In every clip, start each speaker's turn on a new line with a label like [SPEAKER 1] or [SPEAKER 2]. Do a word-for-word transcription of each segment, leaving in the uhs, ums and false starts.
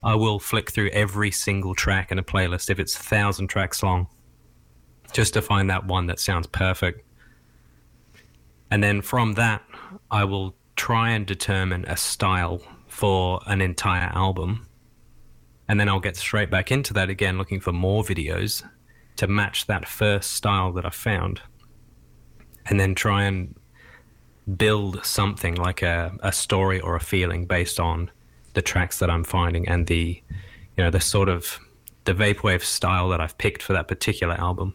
[SPEAKER 1] I will flick through every single track in a playlist if it's a thousand tracks long, just to find that one that sounds perfect. And then from that, I will try and determine a style for an entire album. And then I'll get straight back into that again, looking for more videos to match that first style that I found. And then try and build something like a, a story or a feeling based on the tracks that I'm finding and the, you know, the sort of the vaporwave style that I've picked for that particular album.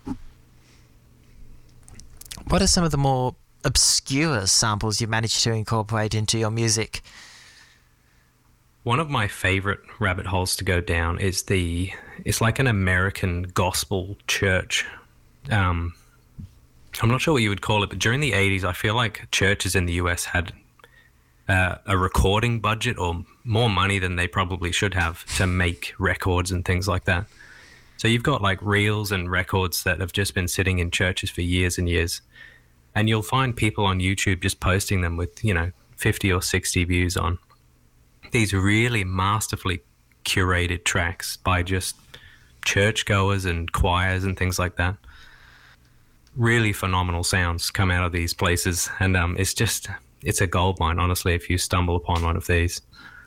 [SPEAKER 2] What are some of the more obscure samples you've managed to incorporate into your music?
[SPEAKER 1] One of my favorite rabbit holes to go down is the, it's like an American gospel church. Um, I'm not sure what you would call it, but during the eighties, I feel like churches in the U S had uh, a recording budget or more money than they probably should have to make records and things like that. So you've got like reels and records that have just been sitting in churches for years and years. And you'll find people on YouTube just posting them with, you know, fifty or sixty views on these really masterfully curated tracks by just churchgoers and choirs and things like that. Really phenomenal sounds come out of these places. And um, it's just, it's a goldmine, honestly, if you stumble upon one of these.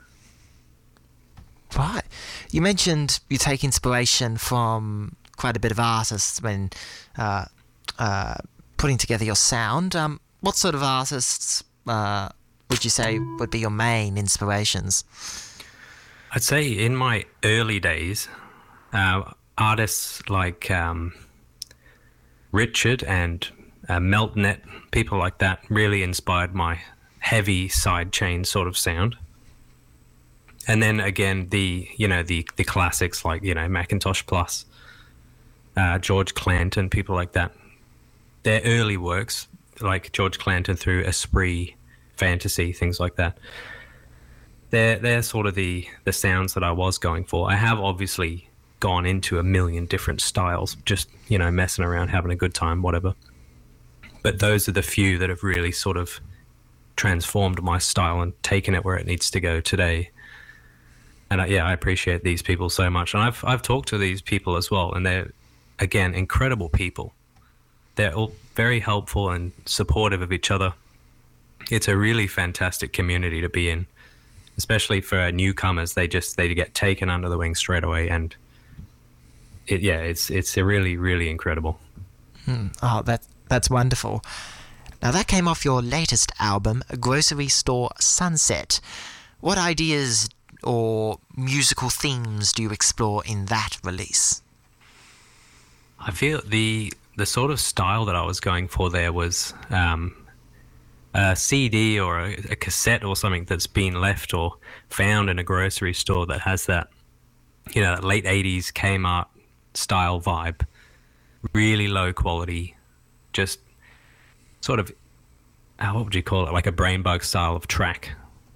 [SPEAKER 2] Right. You mentioned you take inspiration from quite a bit of artists when uh, uh, putting together your sound. Um, what sort of artists uh, would you say would be your main inspirations?
[SPEAKER 1] I'd say in my early days, uh, artists like um, Richard and uh, Meltnet, people like that, really inspired my heavy sidechain sort of sound. And then again, the you know the the classics like you know Macintosh Plus, uh, George Clanton, people like that. Their early works, like George Clanton through Esprit, Fantasy, things like that. They're they're sort of the the sounds that I was going for. I have obviously gone into a million different styles, just you know messing around, having a good time, whatever. But those are the few that have really sort of transformed my style and taken it where it needs to go today. And I, yeah, I appreciate these people so much. And I've I've talked to these people as well, and they're, again, incredible people. They're all very helpful and supportive of each other. It's a really fantastic community to be in, especially for newcomers. They just they get taken under the wing straight away, and it, yeah, it's it's a really really incredible.
[SPEAKER 2] Hmm. Oh, that that's wonderful. Now that came off your latest album, Grocery Store Sunset. What ideas or musical themes do you explore in that release?
[SPEAKER 1] I feel the the sort of style that I was going for there was um, a C D or a, a cassette or something that's been left or found in a grocery store that has that, you know, that late eighties Kmart style vibe. Really low quality, just sort of, uh, what would you call it, like a brain bug style of track.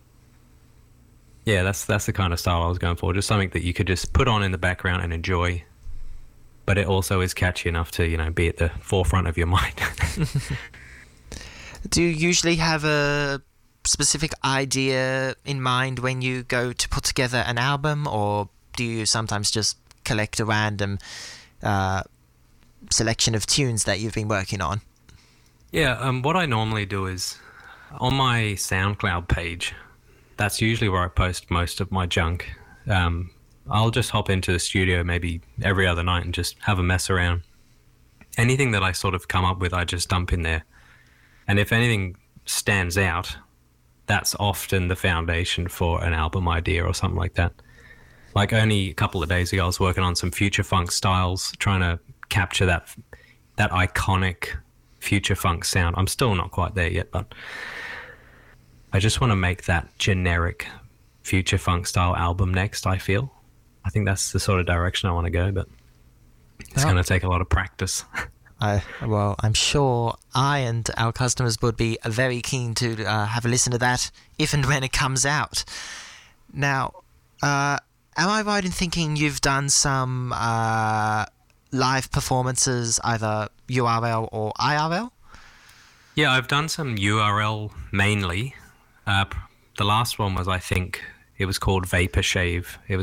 [SPEAKER 1] Yeah, that's that's the kind of style I was going for. Just something that you could just put on in the background and enjoy, but it also is catchy enough to, you know, be at the forefront of your mind.
[SPEAKER 2] Do you usually have a specific idea in mind when you go to put together an album, or do you sometimes just collect a random uh, selection of tunes that you've been working on?
[SPEAKER 1] Yeah, um, what I normally do is on my SoundCloud page, that's usually where I post most of my junk. Um, I'll just hop into the studio maybe every other night and just have a mess around. Anything that I sort of come up with, I just dump in there. And if anything stands out, that's often the foundation for an album idea or something like that. Like only a couple of days ago, I was working on some future funk styles, trying to capture that that iconic future funk sound. I'm still not quite there yet, but I just want to make that generic future funk style album next, I feel. I think that's the sort of direction I want to go, but it's oh. going to take a lot of practice.
[SPEAKER 2] I, well, I'm sure I and our customers would be very keen to uh, have a listen to that if and when it comes out. Now, uh, am I right in thinking you've done some uh, live performances, either U R L or I R L?
[SPEAKER 1] Yeah, I've done some U R L mainly. Uh, the last one was, I think, It was called Vapor Shave. It was